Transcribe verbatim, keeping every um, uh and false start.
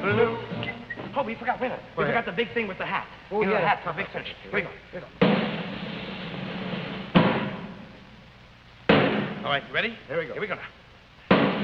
blue. Oh, we forgot, wait a minute. We forgot the big thing with the hat. Oh, you know, yeah. the hat for big cinch. Here we go. Here we go. All right, you ready? Here we go. Here we go now.